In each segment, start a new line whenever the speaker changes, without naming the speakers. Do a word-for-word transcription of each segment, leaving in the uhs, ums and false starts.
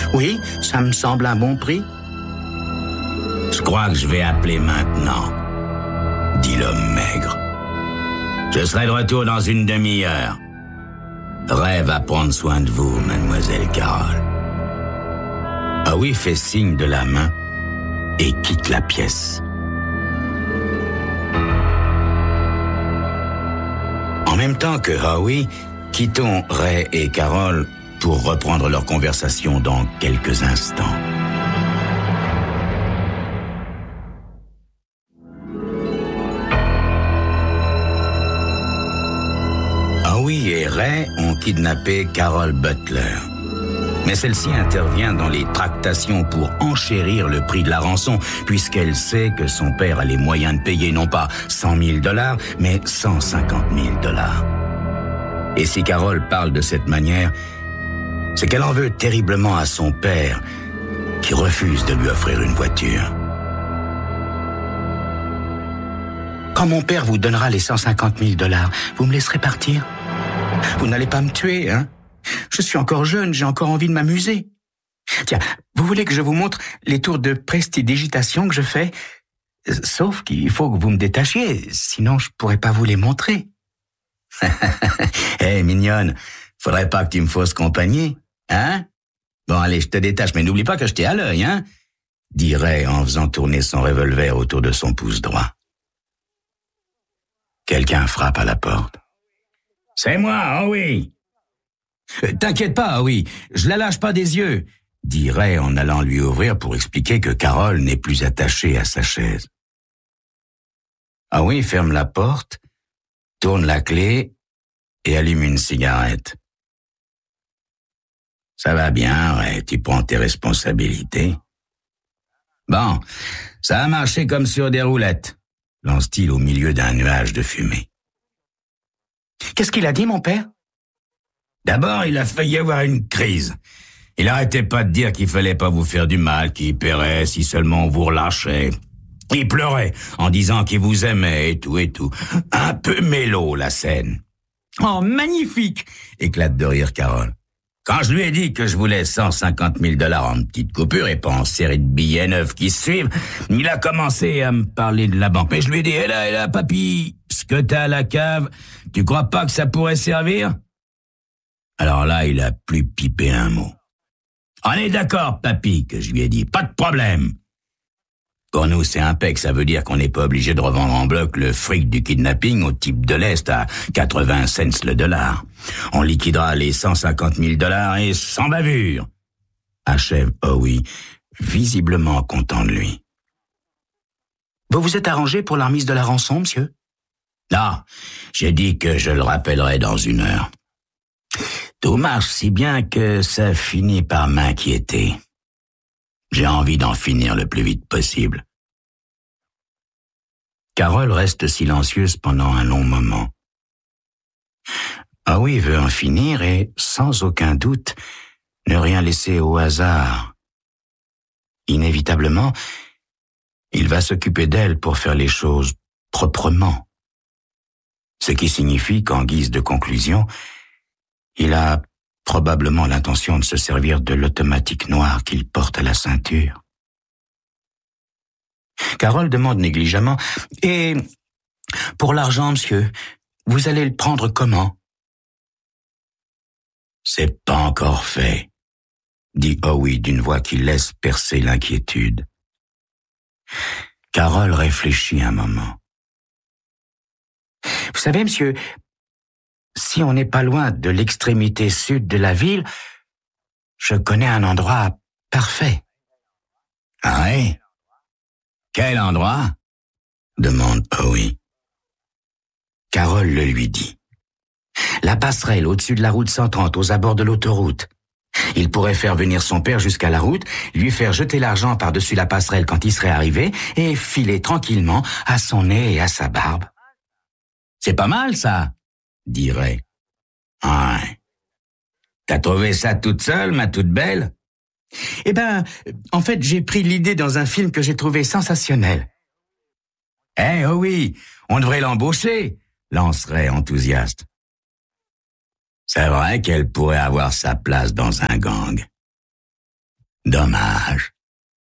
Oui, ça me semble un bon prix.
Je crois que je vais appeler maintenant, dit l'homme maigre. Je serai de retour dans une demi-heure. Ray va prendre soin de vous, mademoiselle Carole. Howie fait signe de la main et quitte la pièce. En même temps que Howie, quittons Ray et Carole pour reprendre leur conversation dans quelques instants. Howie et Ray ont kidnappé Carole Butler. Mais celle-ci intervient dans les tractations pour enchérir le prix de la rançon, puisqu'elle sait que son père a les moyens de payer non pas cent mille dollars, mais cent cinquante mille dollars. Et si Carole parle de cette manière, c'est qu'elle en veut terriblement à son père, qui refuse de lui offrir une voiture. Quand mon père vous donnera les cent cinquante mille dollars, vous me laisserez partir? Vous n'allez pas me tuer, hein? Je suis encore jeune, j'ai encore envie de m'amuser. Tiens, vous voulez que je vous montre les tours de prestidigitation que je fais? Sauf qu'il faut que vous me détachiez, sinon je pourrais pas vous les montrer. Hé, hey, mignonne, faudrait pas que tu me fausses compagnie, hein? Bon, allez, je te détache, mais n'oublie pas que je t'ai à l'œil, hein? Dit Ray en faisant tourner son revolver autour de son pouce droit. Quelqu'un frappe à la porte. C'est moi, oh oui. Euh, t'inquiète pas, oui, je la lâche pas des yeux, dit Ray en allant lui ouvrir pour expliquer que Carole n'est plus attachée à sa chaise. Ah oui, ferme la porte, tourne la clé et allume une cigarette. Ça va bien, Ray, tu prends tes responsabilités. Bon, ça a marché comme sur des roulettes, lance-t-il au milieu d'un nuage de fumée. Qu'est-ce qu'il a dit, mon père? D'abord, il a failli avoir une crise. Il arrêtait pas de dire qu'il fallait pas vous faire du mal, qu'il paierait si seulement on vous relâchait. Il pleurait en disant qu'il vous aimait et tout et tout. Un peu mélo, la scène. Oh, magnifique! Éclate de rire Carole. Quand je lui ai dit que je voulais cent cinquante mille dollars en petites coupures et pas en série de billets neufs qui se suivent, il a commencé à me parler de la banque. Mais je lui ai dit, hé là, hé là, papy, ce que t'as à la cave, tu crois pas que ça pourrait servir? Alors là, il a plus pipé un mot. On est d'accord, papy, que je lui ai dit, pas de problème. Pour nous, c'est impec, ça veut dire qu'on n'est pas obligé de revendre en bloc le fric du kidnapping au type de l'Est à quatre-vingts cents le dollar. On liquidera les cent cinquante mille dollars et sans bavure. Achève Howie, visiblement content de lui. Vous vous êtes arrangé pour la remise de la rançon, monsieur? Non, j'ai dit que je le rappellerai dans une heure. Tout marche si bien que ça finit par m'inquiéter. J'ai envie d'en finir le plus vite possible. Carole reste silencieuse pendant un long moment. Howie veut en finir et, sans aucun doute, ne rien laisser au hasard. Inévitablement, il va s'occuper d'elle pour faire les choses proprement. Ce qui signifie qu'en guise de conclusion, il a probablement l'intention de se servir de l'automatique noir qu'il porte à la ceinture. Carole demande négligemment, « Et pour l'argent, monsieur, vous allez le prendre comment ?»« C'est pas encore fait, » dit Howie d'une voix qui laisse percer l'inquiétude. Carole réfléchit un moment. « Vous savez, monsieur, si on n'est pas loin de l'extrémité sud de la ville, je connais un endroit parfait. »« Ah oui? Quel endroit ?» demande Howie. Carole le lui dit. « La passerelle au-dessus de la route cent trente, aux abords de l'autoroute. Il pourrait faire venir son père jusqu'à la route, lui faire jeter l'argent par-dessus la passerelle quand il serait arrivé, et filer tranquillement à son nez et à sa barbe. »« C'est pas mal, ça ?» dit Ray. « Ouais. T'as trouvé ça toute seule, ma toute belle? » Eh ben, en fait, j'ai pris l'idée dans un film que j'ai trouvé sensationnel. « Eh, oh oui, on devrait l'embaucher !» lance Ray enthousiaste. C'est vrai qu'elle pourrait avoir sa place dans un gang. Dommage.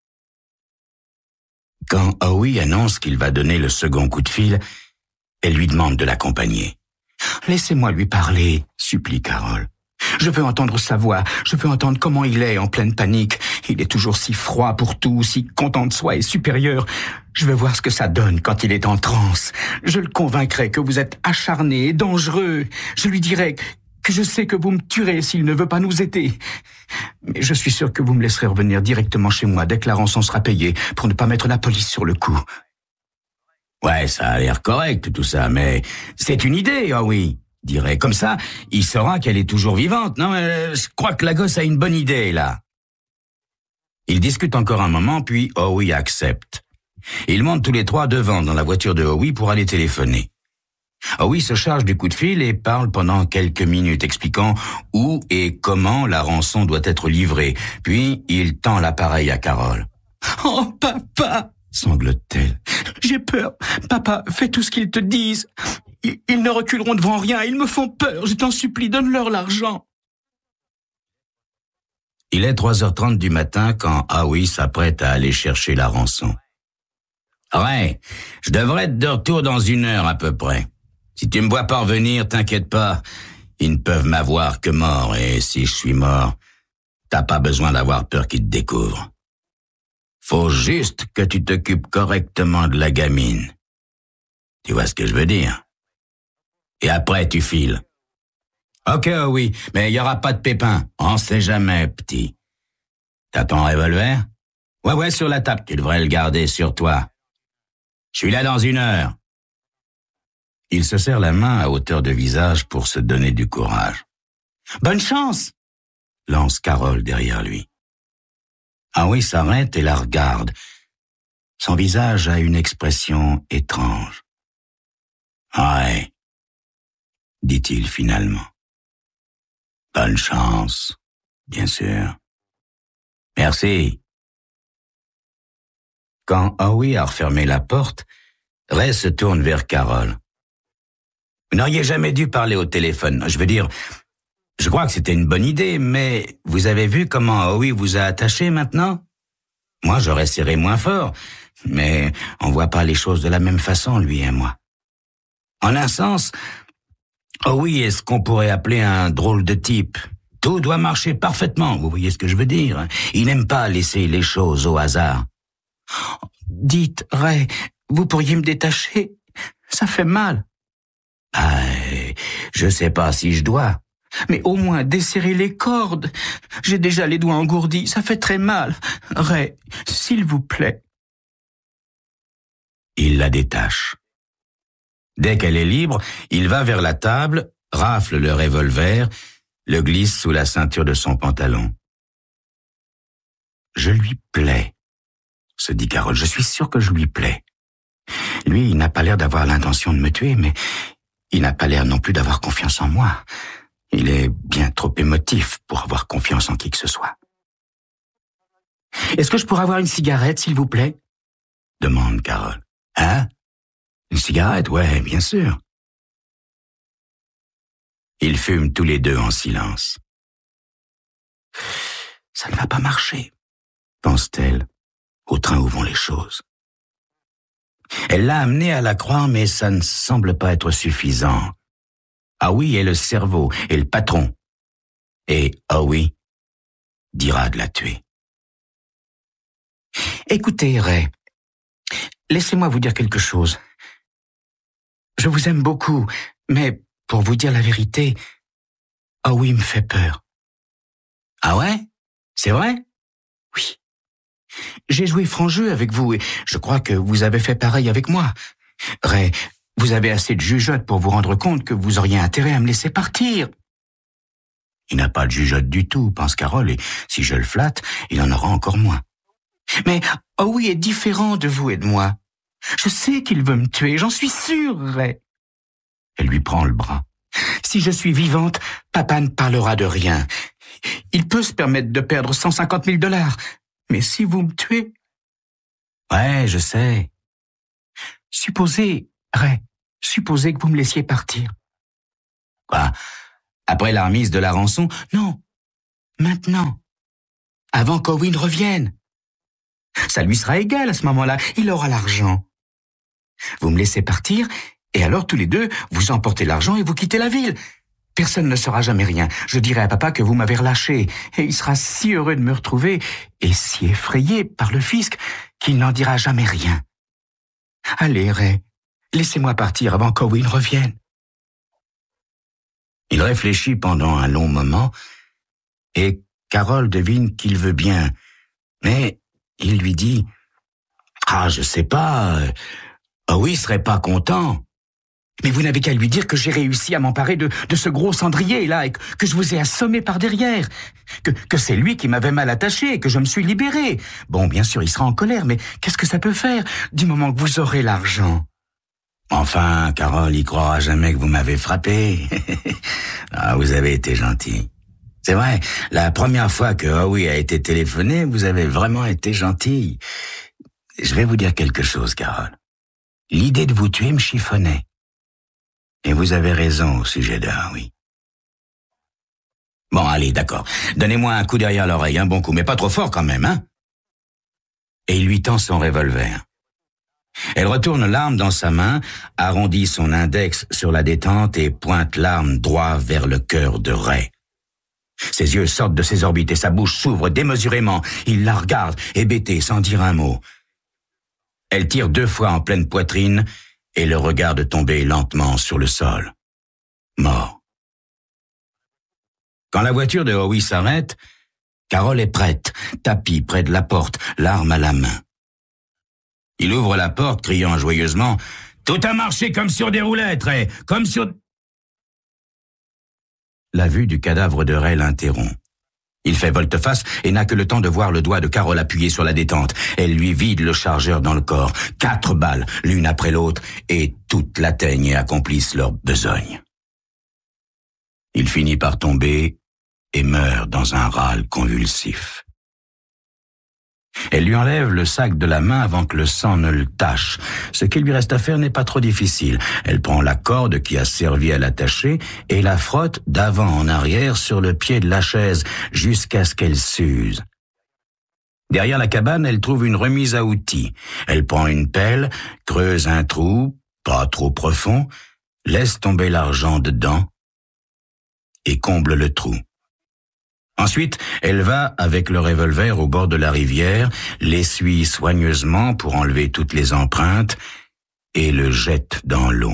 Quand Howie annonce qu'il va donner le second coup de fil, elle lui demande de l'accompagner.
« Laissez-moi lui parler, » supplie Carole. « Je veux entendre sa voix, je veux entendre comment il est en pleine panique. Il est toujours si froid pour tout, si content de soi et supérieur. Je veux voir ce que ça donne quand il est en transe. Je le convaincrai que vous êtes acharné et dangereux. Je lui dirai que je sais que vous me tuerez s'il ne veut pas nous aider. Mais je suis sûr que vous me laisserez revenir directement chez moi dès que la rançon sera payée pour ne pas mettre la police sur le coup. »
Ouais, ça a l'air correct tout ça, mais c'est une idée, ah oui. Dirait comme ça, il saura qu'elle est toujours vivante. Non, euh, je crois que la gosse a une bonne idée, là. Ils discutent encore un moment, puis Howie accepte. Ils montent tous les trois devant dans la voiture de Howie pour aller téléphoner. Howie se charge du coup de fil et parle pendant quelques minutes, expliquant où et comment la rançon doit être livrée. Puis, il tend l'appareil à Carole.
« Oh, papa !» sanglote-t-elle. « J'ai peur. Papa, fais tout ce qu'ils te disent. Ils, ils ne reculeront devant rien. Ils me font peur. Je t'en supplie, donne-leur l'argent. »
Il est trois heures trente du matin quand Howie s'apprête à aller chercher la rançon. « Ouais, je devrais être de retour dans une heure à peu près. Si tu me vois pas revenir, t'inquiète pas. Ils ne peuvent m'avoir que mort, et si je suis mort, t'as pas besoin d'avoir peur qu'ils te découvrent. Faut juste que tu t'occupes correctement de la gamine. Tu vois ce que je veux dire? Et après, tu files. Ok, oui, mais il y aura pas de pépin. On sait jamais, petit. T'as ton revolver? Ouais, ouais, sur la table. Tu devrais le garder sur toi. Je suis là dans une heure. Il se serre la main à hauteur de visage pour se donner du courage.
Bonne chance!
Lance Carole derrière lui. Howie s'arrête et la regarde. Son visage a une expression étrange. Ouais, dit-il finalement. Bonne chance, bien sûr. Merci. Quand Howie a refermé la porte, Ray se tourne vers Carole. Vous n'auriez jamais dû parler au téléphone. Je veux dire, je crois que c'était une bonne idée, mais vous avez vu comment Howie vous a attaché maintenant? Moi, j'aurais serré moins fort, mais on voit pas les choses de la même façon, lui et moi. En un sens, Howie est ce qu'on pourrait appeler un drôle de type. Tout doit marcher parfaitement, vous voyez ce que je veux dire? Il n'aime pas laisser les choses au hasard.
Dites, Ray, vous pourriez me détacher? Ça fait mal.
Ah, je sais pas si je dois.
Mais au moins desserrer les cordes. J'ai déjà les doigts engourdis, ça fait très mal. Ray, s'il vous plaît.
Il la détache. Dès qu'elle est libre, il va vers la table, rafle le revolver, le glisse sous la ceinture de son pantalon. Je lui plais, se dit Carole. Je suis sûr que je lui plais. Lui, il n'a pas l'air d'avoir l'intention de me tuer, mais il n'a pas l'air non plus d'avoir confiance en moi. Il est bien trop émotif pour avoir confiance en qui que ce soit.
« Est-ce que je pourrais avoir une cigarette, s'il vous plaît ?»
demande Carole. « Hein? Une cigarette? Ouais, bien sûr. » Ils fument tous les deux en silence.
« Ça ne va pas marcher, » pense-t-elle, au train où vont les choses.
Elle l'a amené à la croire, mais ça ne semble pas être suffisant. Howie est le cerveau et le patron. Et Howie dira de la tuer.
Écoutez, Ray, laissez-moi vous dire quelque chose. Je vous aime beaucoup, mais pour vous dire la vérité, Howie me fait peur.
Ah ouais? C'est vrai?
Oui. J'ai joué franc jeu avec vous et je crois que vous avez fait pareil avec moi. Ray, vous avez assez de jugeote pour vous rendre compte que vous auriez intérêt à me laisser partir.
Il n'a pas de jugeote du tout, pense Carole, et si je le flatte, il en aura encore moins.
Mais Howie est différent de vous et de moi. Je sais qu'il veut me tuer, j'en suis sûre, Ray.
Elle lui prend le bras.
Si je suis vivante, papa ne parlera de rien. Il peut se permettre de perdre cent cinquante mille dollars. Mais si vous me tuez...
Ouais, je sais.
Supposez, Ray, supposez que vous me laissiez partir.
Quoi? Après la remise de la rançon?
Non, maintenant. avant qu'Owen revienne. Ça lui sera égal à ce moment-là, il aura l'argent. Vous me laissez partir, et alors tous les deux, vous emportez l'argent et vous quittez la ville. Personne ne saura jamais rien. Je dirai à papa que vous m'avez relâché, et il sera si heureux de me retrouver, et si effrayé par le fisc, qu'il n'en dira jamais rien. Allez, Ray, laissez-moi partir avant qu'Owen revienne.
Il réfléchit pendant un long moment, et Carole devine qu'il veut bien, mais il lui dit « Ah, je sais pas, Howie serait pas content. »
Mais vous n'avez qu'à lui dire que j'ai réussi à m'emparer de, de ce gros cendrier-là et que, que je vous ai assommé par derrière, que, que c'est lui qui m'avait mal attaché et que je me suis libéré. Bon, bien sûr, il sera en colère, mais qu'est-ce que ça peut faire du moment que vous aurez l'argent?
Enfin, Carole, il croira jamais que vous m'avez frappé. Ah, vous avez été gentil. C'est vrai, la première fois que Howie a été téléphoné, vous avez vraiment été gentil. Je vais vous dire quelque chose, Carole. L'idée de vous tuer me chiffonnait. Et vous avez raison au sujet de Howie. Bon, allez, d'accord. Donnez-moi un coup derrière l'oreille, un bon coup, mais pas trop fort quand même, hein? Et il lui tend son revolver. Elle retourne l'arme dans sa main, arrondit son index sur la détente et pointe l'arme droit vers le cœur de Ray. Ses yeux sortent de ses orbites et sa bouche s'ouvre démesurément. Il la regarde, hébété, sans dire un mot. Elle tire deux fois en pleine poitrine et le regarde tomber lentement sur le sol. Mort. Quand la voiture de Howie s'arrête, Carole est prête, tapis près de la porte, l'arme à la main. Il ouvre la porte, criant joyeusement « Tout a marché comme sur des roulettes, Ray, comme sur... » La vue du cadavre de Ray l'interrompt. Il fait volte-face et n'a que le temps de voir le doigt de Carole appuyé sur la détente. Elle lui vide le chargeur dans le corps. Quatre balles, l'une après l'autre, et toutes l'atteignent et accomplissent leur besogne. Il finit par tomber et meurt dans un râle convulsif. Elle lui enlève le sac de la main avant que le sang ne le tache. Ce qu'il lui reste à faire n'est pas trop difficile. Elle prend la corde qui a servi à l'attacher et la frotte d'avant en arrière sur le pied de la chaise jusqu'à ce qu'elle s'use. Derrière la cabane, elle trouve une remise à outils. Elle prend une pelle, creuse un trou, pas trop profond, laisse tomber l'argent dedans et comble le trou. Ensuite, elle va, avec le revolver au bord de la rivière, l'essuie soigneusement pour enlever toutes les empreintes et le jette dans l'eau.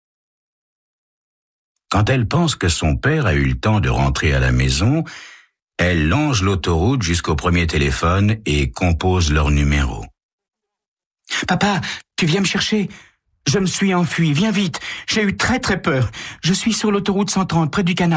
Quand elle pense que son père a eu le temps de rentrer à la maison, elle longe l'autoroute jusqu'au premier téléphone et compose leur numéro.
« Papa, tu viens me chercher? Je me suis enfui, viens vite. J'ai eu très très peur. Je suis sur l'autoroute cent trente, près du canal. »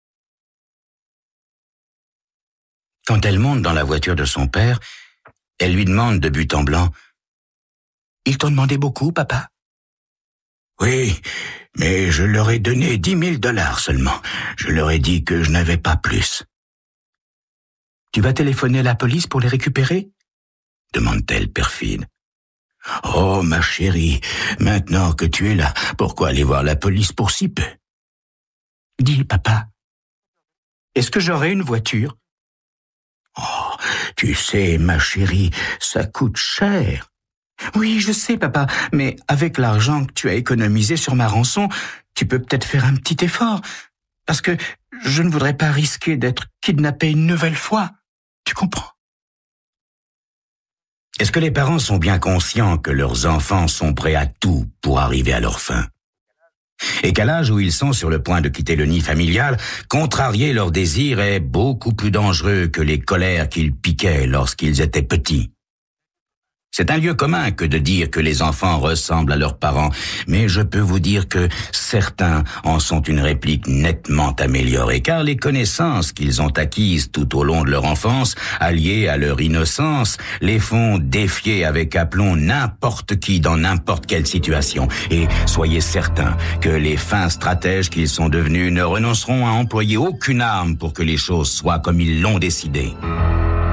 Quand elle monte dans la voiture de son père, elle lui demande de but en blanc « Ils t'ont demandé beaucoup, papa ?»« Oui, mais je leur ai donné dix mille dollars seulement. Je leur ai dit que je n'avais pas plus. »«
Tu vas téléphoner à la police pour les récupérer ?»
demande-t-elle perfide. « Oh, ma chérie, maintenant que tu es là, pourquoi aller voir la police pour si peu ?»«
Dis, papa, est-ce que j'aurai une voiture ?»
Oh, tu sais, ma chérie, ça coûte cher.
Oui, je sais, papa, mais avec l'argent que tu as économisé sur ma rançon, tu peux peut-être faire un petit effort, parce que je ne voudrais pas risquer d'être kidnappé une nouvelle fois. Tu comprends?
Est-ce que les parents sont bien conscients que leurs enfants sont prêts à tout pour arriver à leur fin? Et qu'à l'âge où ils sont sur le point de quitter le nid familial, contrarier leurs désirs est beaucoup plus dangereux que les colères qu'ils piquaient lorsqu'ils étaient petits. C'est un lieu commun que de dire que les enfants ressemblent à leurs parents, mais je peux vous dire que certains en sont une réplique nettement améliorée, car les connaissances qu'ils ont acquises tout au long de leur enfance, alliées à leur innocence, les font défier avec aplomb n'importe qui dans n'importe quelle situation. Et soyez certains que les fins stratèges qu'ils sont devenus ne renonceront à employer aucune arme pour que les choses soient comme ils l'ont décidé.